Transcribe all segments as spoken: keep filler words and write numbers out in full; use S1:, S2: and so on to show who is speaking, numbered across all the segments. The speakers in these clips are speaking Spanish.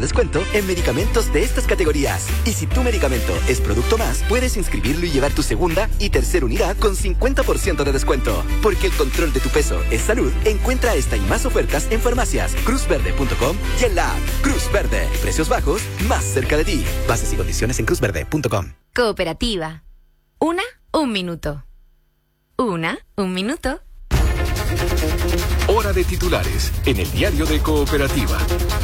S1: descuento en medicamentos de estas categorías. Y si tu medicamento es Producto Más, puedes inscribirlo y llevar tu segunda y tercera unidad con cincuenta por ciento de descuento. Porque el control de tu peso es salud. Encuentra esta y más ofertas en farmacias, cruz verde punto com y en la app Cruz Verde. Precios bajos, más cerca de ti. Bases y condiciones en cruz verde punto com.
S2: Cooperativa. Una, un minuto. Una, un minuto.
S3: Hora de titulares en el diario de Cooperativa.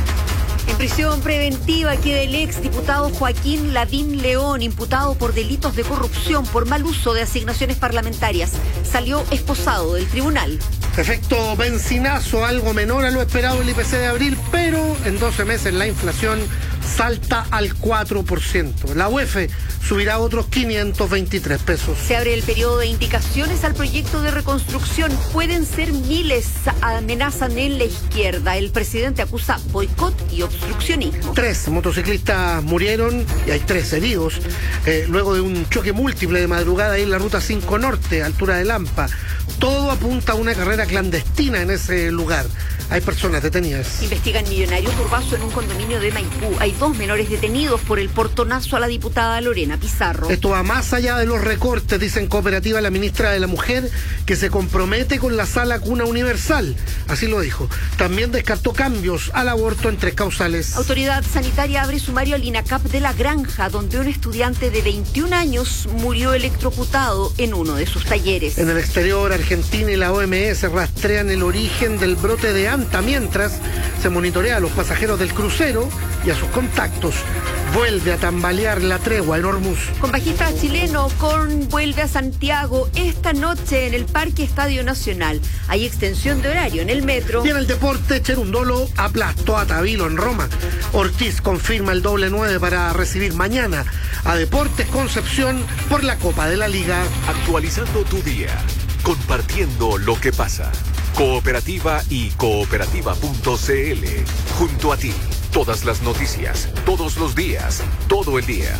S4: En prisión preventiva queda el ex diputado Joaquín Lavín León, imputado por delitos de corrupción por mal uso de asignaciones parlamentarias. Salió esposado del tribunal.
S5: Efecto benzinazo, algo menor a lo esperado el I P C de abril, pero en doce meses la inflación salta al cuatro por ciento. La U E F subirá otros quinientos veintitrés pesos.
S4: Se abre el periodo de indicaciones al proyecto de reconstrucción. Pueden ser miles, amenazan en la izquierda. El presidente acusa boicot y obstruccionismo.
S5: Tres motociclistas murieron y hay tres heridos eh, luego de un choque múltiple de madrugada ahí en la ruta cinco Norte, altura de Lampa. Todo apunta a una carrera clandestina en ese lugar. Hay personas detenidas.
S4: Investigan millonario turbazo en un condominio de Maipú. Hay dos menores detenidos por el portonazo a la diputada Lorena Pizarro.
S5: Esto va más allá de los recortes, dice en Cooperativa la ministra de la Mujer, que se compromete con la sala cuna universal. Así lo dijo. También descartó cambios al aborto en tres causales.
S4: Autoridad sanitaria abre sumario al INACAP de La Granja, donde un estudiante de veintiún años murió electrocutado en uno de sus talleres.
S5: En el exterior, Argentina y la O M S rastrean el origen del brote de Anta, mientras se monitorea a los pasajeros del crucero y a sus contactos. Vuelve a tambalear la tregua en Hormuz.
S4: Con bajista chileno, Korn vuelve a Santiago esta noche en el Parque Estadio Nacional. Hay extensión de horario en el metro.
S5: Y en el deporte, Cherundolo aplastó a Tavilo en Roma. Ortiz confirma el doble nueve para recibir mañana a Deportes Concepción por la Copa de la Liga.
S3: Actualizando tu día, compartiendo lo que pasa. Cooperativa y cooperativa punto c l. Junto a ti. Todas las noticias, todos los días, todo el día.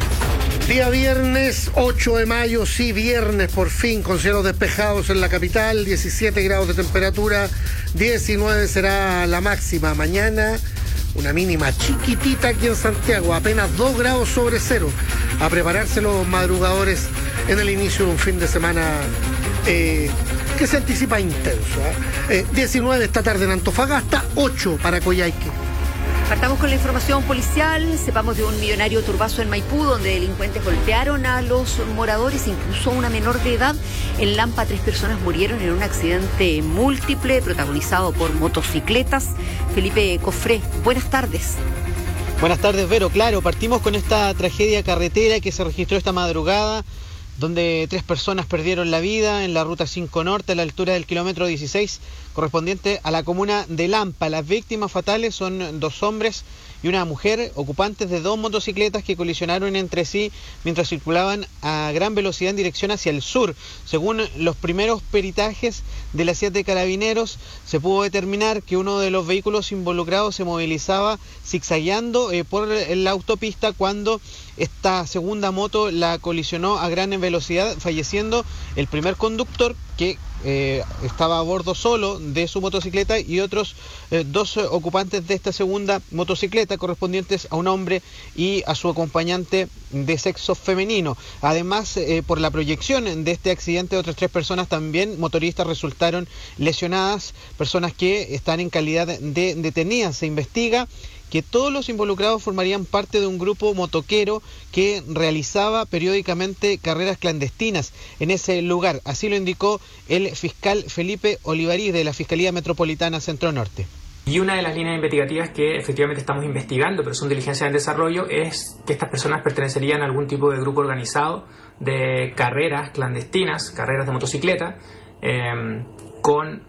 S5: Día viernes, ocho de mayo, sí, viernes por fin, con cielos despejados en la capital, diecisiete grados de temperatura, diecinueve será la máxima. Mañana, una mínima chiquitita aquí en Santiago, apenas dos grados sobre cero. A prepararse los madrugadores en el inicio de un fin de semana eh, que se anticipa intenso. ¿eh? Eh, diecinueve esta tarde en Antofagasta, ocho para Coyhaique.
S4: Partamos con la información policial. Sepamos de un millonario turbazo en Maipú, donde delincuentes golpearon a los moradores, incluso a una menor de edad. En Lampa, tres personas murieron en un accidente múltiple protagonizado por motocicletas. Felipe Cofré, buenas tardes.
S6: Buenas tardes, Vero. Claro, partimos con esta tragedia carretera que se registró esta madrugada, donde tres personas perdieron la vida en la ruta cinco Norte a la altura del kilómetro dieciséis, correspondiente a la comuna de Lampa. Las víctimas fatales son dos hombres y una mujer, ocupantes de dos motocicletas que colisionaron entre sí mientras circulaban a gran velocidad en dirección hacia el sur. Según los primeros peritajes de la C I A T de Carabineros, se pudo determinar que uno de los vehículos involucrados se movilizaba zigzagueando eh, por la autopista cuando esta segunda moto la colisionó a gran velocidad, falleciendo el primer conductor, que eh, estaba a bordo solo de su motocicleta, y otros eh, dos ocupantes de esta segunda motocicleta, correspondientes a un hombre y a su acompañante de sexo femenino. Además, eh, por la proyección de este accidente, otras tres personas también motoristas resultaron lesionadas, personas que están en calidad de detenidas. Se investiga que todos los involucrados formarían parte de un grupo motoquero que realizaba periódicamente carreras clandestinas en ese lugar. Así lo indicó el fiscal Felipe Olivarí de la Fiscalía Metropolitana Centro Norte.
S7: Y una de las líneas investigativas que efectivamente estamos investigando, pero son diligencias en desarrollo, es que estas personas pertenecerían a algún tipo de grupo organizado de carreras clandestinas, carreras de motocicleta, eh, con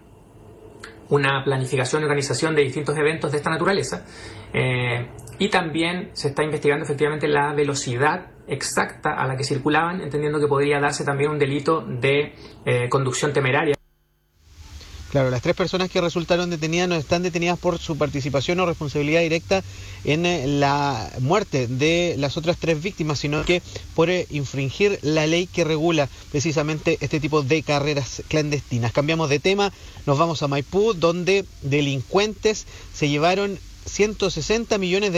S7: una planificación y organización de distintos eventos de esta naturaleza. Eh, y también se está investigando efectivamente la velocidad exacta a la que circulaban, entendiendo que podría darse también un delito de eh, conducción temeraria.
S6: Claro, las tres personas que resultaron detenidas no están detenidas por su participación o responsabilidad directa en la muerte de las otras tres víctimas, sino que por infringir la ley que regula precisamente este tipo de carreras clandestinas. Cambiamos de tema, nos vamos a Maipú, donde delincuentes se llevaron ciento sesenta millones de